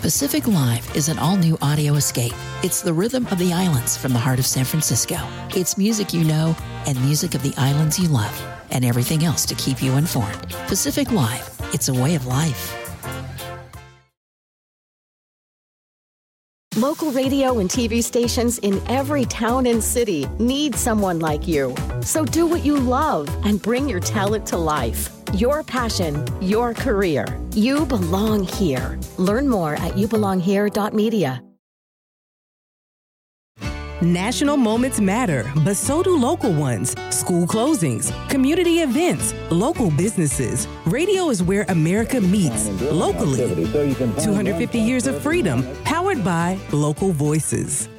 Pacific Live is an all-new audio escape. It's the rhythm of the islands from the heart of San Francisco. It's music you know and music of the islands you love, and everything else to keep you informed. Pacific Live, it's a way of life. Local radio and TV stations in every town and city need someone like you. So do what you love and bring your talent to life. Your passion, your career. You belong here. Learn more at youbelonghere.media. National moments matter, but so do local ones. School closings, community events, local businesses. Radio is where America meets, locally. 250 years of freedom, powered by local voices.